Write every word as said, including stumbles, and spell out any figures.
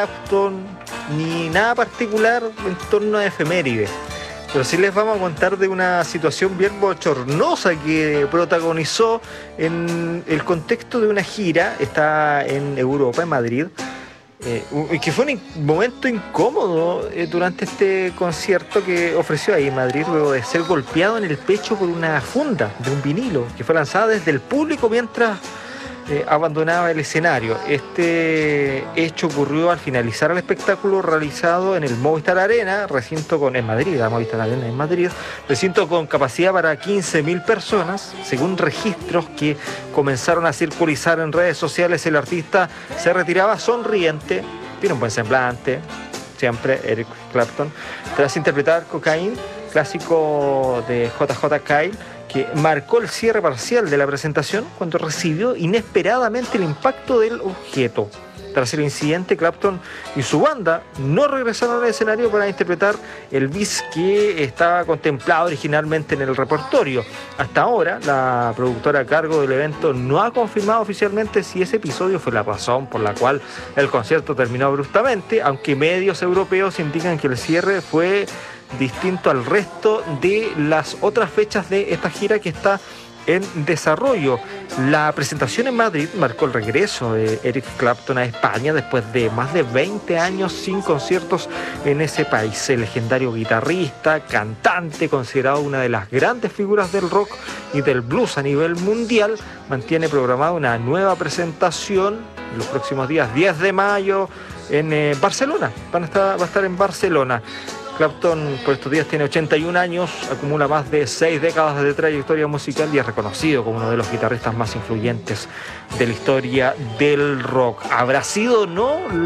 Clapton, ni nada particular en torno a efemérides. Pero sí les vamos a contar de una situación bien bochornosa que protagonizó en el contexto de una gira. Está en Europa, en Madrid, eh, y que fue un momento incómodo eh, durante este concierto que ofreció ahí en Madrid, luego de ser golpeado en el pecho por una funda de un vinilo que fue lanzada desde el público mientras Eh, abandonaba el escenario. Este hecho ocurrió al finalizar el espectáculo realizado en el Movistar Arena, recinto con en Madrid, la Movistar Arena en Madrid, recinto con capacidad para quince mil personas. Según registros que comenzaron a circular en redes sociales, el artista se retiraba sonriente, tiene un buen semblante, siempre Eric Clapton, tras interpretar Cocaine, clásico de J J Cale, que marcó el cierre parcial de la presentación cuando recibió inesperadamente el impacto del objeto. Tras el incidente, Clapton y su banda no regresaron al escenario para interpretar el bis que estaba contemplado originalmente en el repertorio. Hasta ahora, la productora a cargo del evento no ha confirmado oficialmente si ese episodio fue la razón por la cual el concierto terminó abruptamente, aunque medios europeos indican que el cierre fue distinto al resto de las otras fechas de esta gira que está en desarrollo. La presentación en Madrid marcó el regreso de Eric Clapton a España después de más de veinte años sin conciertos en ese país. El legendario guitarrista, cantante, considerado una de las grandes figuras del rock y del blues a nivel mundial, mantiene programada una nueva presentación en los próximos días, diez de mayo, en eh, Barcelona. Van a estar, va a estar en Barcelona. Clapton por estos días tiene ochenta y un años, acumula más de seis décadas de trayectoria musical y es reconocido como uno de los guitarristas más influyentes de la historia del rock. ¿Habrá sido o no